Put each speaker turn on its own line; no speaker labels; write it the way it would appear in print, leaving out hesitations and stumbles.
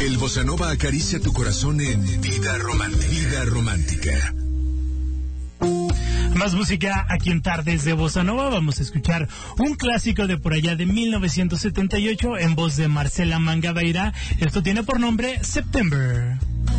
El Bossa Nova acaricia tu corazón en Vida Romántica. Vida Romántica.
Más música aquí en Tardes de Bossa Nova. Vamos a escuchar un clásico de por allá de 1978 en voz de Marcela Mangabeira. Esto tiene por nombre September.